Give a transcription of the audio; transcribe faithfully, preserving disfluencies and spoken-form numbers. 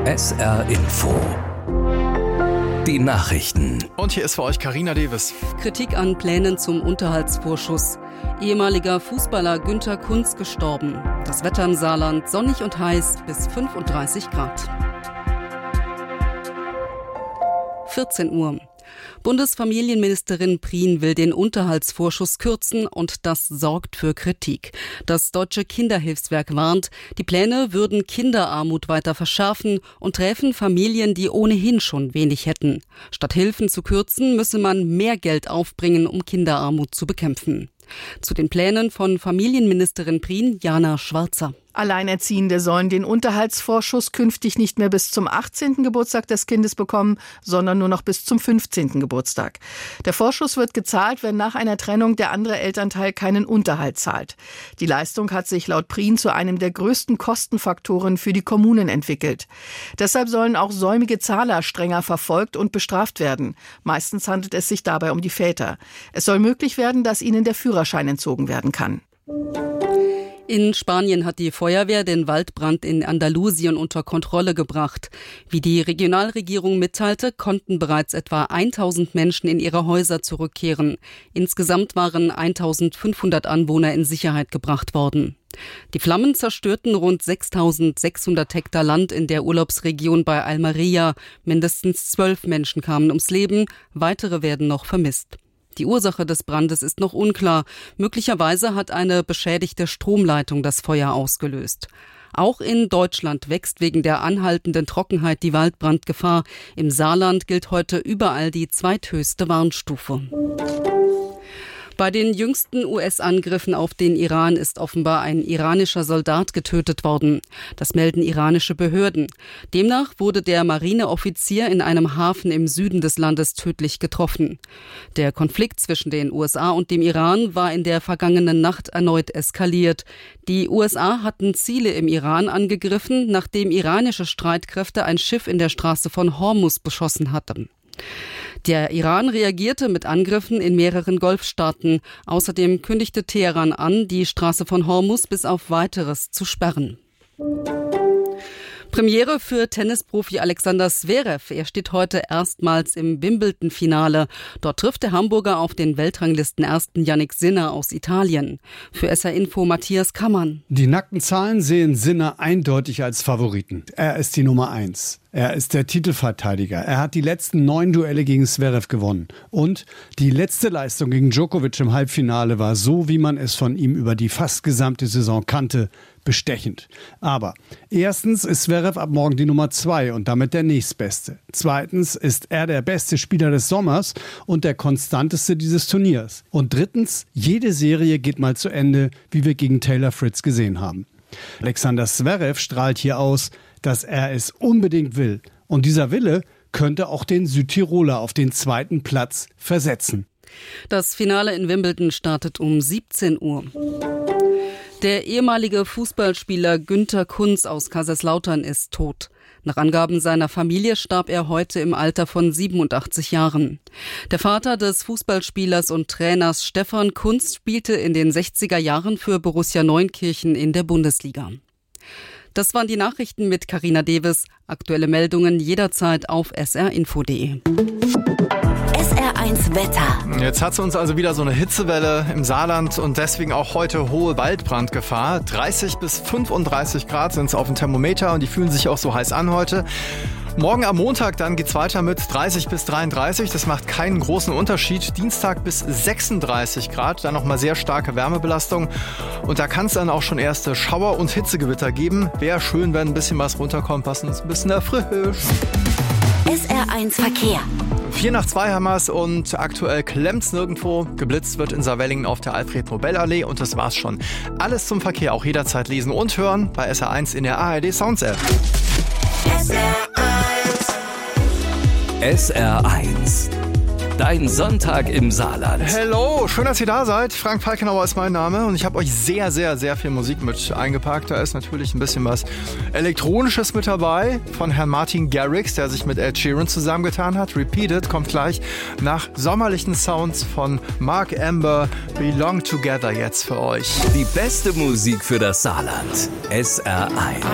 S R Info. Die Nachrichten. Und hier ist für euch Carina Davis. Kritik an Plänen zum Unterhaltsvorschuss. Ehemaliger Fußballer Günter Kunz gestorben. Das Wetter im Saarland sonnig und heiß bis fünfunddreißig Grad. vierzehn Uhr. Bundesfamilienministerin Prien will den Unterhaltsvorschuss kürzen und das sorgt für Kritik. Das Deutsche Kinderhilfswerk warnt, die Pläne würden Kinderarmut weiter verschärfen und träfen Familien, die ohnehin schon wenig hätten. Statt Hilfen zu kürzen, müsse man mehr Geld aufbringen, um Kinderarmut zu bekämpfen. Zu den Plänen von Familienministerin Prien, Jana Schwarzer. Alleinerziehende sollen den Unterhaltsvorschuss künftig nicht mehr bis zum achtzehnten Geburtstag des Kindes bekommen, sondern nur noch bis zum fünfzehnten Geburtstag. Der Vorschuss wird gezahlt, wenn nach einer Trennung der andere Elternteil keinen Unterhalt zahlt. Die Leistung hat sich laut Prien zu einem der größten Kostenfaktoren für die Kommunen entwickelt. Deshalb sollen auch säumige Zahler strenger verfolgt und bestraft werden. Meistens handelt es sich dabei um die Väter. Es soll möglich werden, dass ihnen der Führerschein entzogen werden kann. In Spanien hat die Feuerwehr den Waldbrand in Andalusien unter Kontrolle gebracht. Wie die Regionalregierung mitteilte, konnten bereits etwa eintausend Menschen in ihre Häuser zurückkehren. Insgesamt waren eintausendfünfhundert Anwohner in Sicherheit gebracht worden. Die Flammen zerstörten rund sechstausendsechshundert Hektar Land in der Urlaubsregion bei Almería. Mindestens zwölf Menschen kamen ums Leben, weitere werden noch vermisst. Die Ursache des Brandes ist noch unklar. Möglicherweise hat eine beschädigte Stromleitung das Feuer ausgelöst. Auch in Deutschland wächst wegen der anhaltenden Trockenheit die Waldbrandgefahr. Im Saarland gilt heute überall die zweithöchste Warnstufe. Bei den jüngsten U S-Angriffen auf den Iran ist offenbar ein iranischer Soldat getötet worden. Das melden iranische Behörden. Demnach wurde der Marineoffizier in einem Hafen im Süden des Landes tödlich getroffen. Der Konflikt zwischen den U S A und dem Iran war in der vergangenen Nacht erneut eskaliert. Die U S A hatten Ziele im Iran angegriffen, nachdem iranische Streitkräfte ein Schiff in der Straße von Hormuz beschossen hatten. Der Iran reagierte mit Angriffen in mehreren Golfstaaten. Außerdem kündigte Teheran an, die Straße von Hormuz bis auf Weiteres zu sperren. Premiere für Tennisprofi Alexander Zverev. Er steht heute erstmals im Wimbledon-Finale. Dort trifft der Hamburger auf den Weltranglisten-Ersten Jannik Sinner aus Italien. Für S R Info Matthias Kammann. Die nackten Zahlen sehen Sinner eindeutig als Favoriten. Er ist die Nummer eins. Er ist der Titelverteidiger. Er hat die letzten neun Duelle gegen Zverev gewonnen. Und die letzte Leistung gegen Djokovic im Halbfinale war so, wie man es von ihm über die fast gesamte Saison kannte, bestechend. Aber erstens ist Zverev ab morgen die Nummer zwei und damit der nächstbeste. Zweitens ist er der beste Spieler des Sommers und der konstanteste dieses Turniers. Und drittens, jede Serie geht mal zu Ende, wie wir gegen Taylor Fritz gesehen haben. Alexander Zverev strahlt hier aus, dass er es unbedingt will. Und dieser Wille könnte auch den Südtiroler auf den zweiten Platz versetzen. Das Finale in Wimbledon startet um siebzehn Uhr. Der ehemalige Fußballspieler Günter Kunz aus Kaiserslautern ist tot. Nach Angaben seiner Familie starb er heute im Alter von siebenundachtzig Jahren. Der Vater des Fußballspielers und Trainers Stefan Kunz spielte in den sechziger Jahren für Borussia Neunkirchen in der Bundesliga. Das waren die Nachrichten mit Carina Davis. Aktuelle Meldungen jederzeit auf s r info punkt d e. S R eins Wetter. Jetzt hat es uns also wieder so eine Hitzewelle im Saarland und deswegen auch heute hohe Waldbrandgefahr. dreißig bis fünfunddreißig Grad sind es auf dem Thermometer und die fühlen sich auch so heiß an heute. Morgen am Montag dann geht's weiter mit dreißig bis dreiunddreißig. Das macht keinen großen Unterschied. Dienstag bis sechsunddreißig Grad, dann nochmal sehr starke Wärmebelastung. Und da kann es dann auch schon erste Schauer- und Hitzegewitter geben. Wäre schön, wenn ein bisschen was runterkommt, was uns ein bisschen erfrischt. S R eins Verkehr. Vier nach zwei haben wir es und aktuell klemmt's nirgendwo. Geblitzt wird in Saarwellingen auf der Alfred-Nobel-Allee und das war's schon. Alles zum Verkehr auch jederzeit lesen und hören bei S R eins in der A R D Sounds App. S R eins. S R eins. Dein Sonntag im Saarland. Hello, schön, dass ihr da seid. Frank Falkenauer ist mein Name und ich habe euch sehr, sehr, sehr viel Musik mit eingepackt. Da ist natürlich ein bisschen was Elektronisches mit dabei von Herrn Martin Garrix, der sich mit Ed Sheeran zusammengetan hat. Repeated kommt gleich nach sommerlichen Sounds von Mark Amber. Belong Together jetzt für euch. Die beste Musik für das Saarland. S R eins.